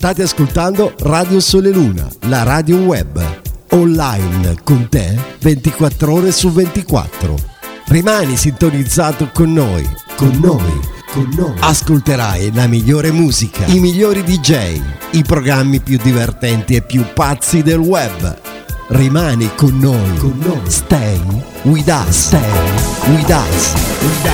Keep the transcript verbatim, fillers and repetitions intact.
State ascoltando Radio Sole Luna, la radio web, online con te ventiquattro ore su ventiquattro. Rimani sintonizzato con noi, con noi, con noi. Ascolterai la migliore musica, i migliori D J, i programmi più divertenti e più pazzi del web. Rimani con noi, con noi. Stay with us, stay with us. With us.